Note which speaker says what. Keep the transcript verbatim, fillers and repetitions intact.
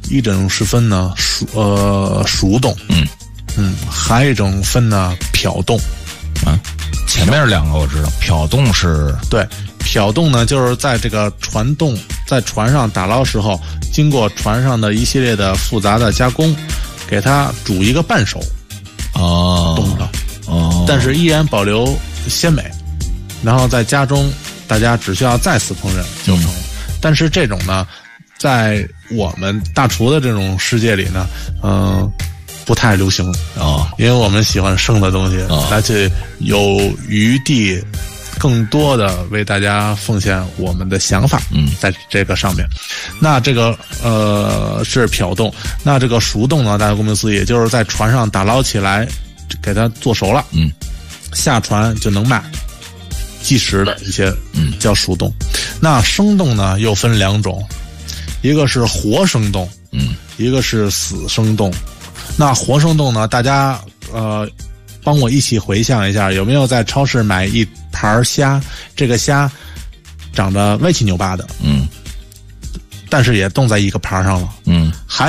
Speaker 1: 一种是分呢熟呃熟冻，
Speaker 2: 嗯
Speaker 1: 嗯，还有一种分呢漂冻。
Speaker 2: 啊，前面两个我知道，漂冻是
Speaker 1: 对，漂冻呢就是在这个船冻在船上打捞时候，经过船上的一系列的复杂的加工，给它煮一个半熟，
Speaker 2: 哦
Speaker 1: 冻的
Speaker 2: 哦，
Speaker 1: 但是依然保留鲜美，然后在家中大家只需要再次烹饪就成了。嗯、但是这种呢，在我们大厨的这种世界里呢，嗯、呃。不太流行
Speaker 2: 哦，
Speaker 1: 因为我们喜欢生的东西，
Speaker 2: 哦、
Speaker 1: 而且有余地更多的为大家奉献我们的想法，
Speaker 2: 嗯，
Speaker 1: 在这个上面。那这个呃是漂冻，那这个熟冻呢，大家顾名思义，就是在船上打捞起来，给它做熟了，
Speaker 2: 嗯，
Speaker 1: 下船就能卖，即食的一些，
Speaker 2: 嗯，
Speaker 1: 叫熟冻。那生冻呢又分两种，一个是活生冻，
Speaker 2: 嗯，
Speaker 1: 一个是死生冻。那活生冻呢？大家呃，帮我一起回想一下，有没有在超市买一盘虾？这个虾长得歪七扭八的，
Speaker 2: 嗯，
Speaker 1: 但是也冻在一个盘上了，
Speaker 2: 嗯，
Speaker 1: 还